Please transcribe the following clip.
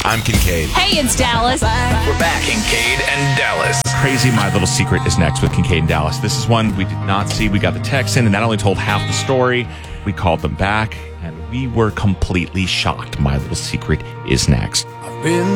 I'm Kincaid. Hey, it's Dallas. We're back, Kincaid and Dallas. Crazy My Little Secret is next with Kincaid and Dallas. This is one we did not see. We got the text in and that only told half the story. We called them back and we were completely shocked. My Little Secret is next. I've been